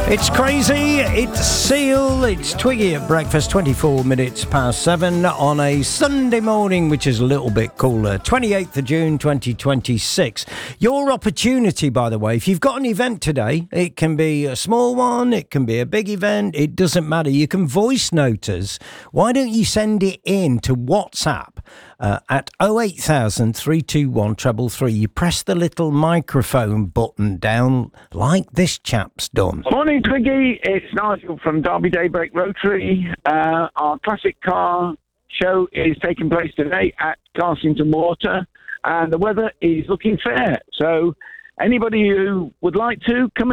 It's crazy, it's Seal, it's Twiggy at breakfast, 24 minutes past 7 on a Sunday morning, which is a little bit cooler, 28th of June 2026. Your opportunity, by the way, if you've got an event today, it can be a small one, it can be a big event, it doesn't matter. You can voice note us. Why don't you send it in to WhatsApp at 08000 321 333. You press the little microphone button down like this chap's done. Morning, Twiggy. It's Nigel from Derby Daybreak Rotary. Our classic car show is taking place today at Carsington Water, and the weather is looking fair. So anybody who would like to come and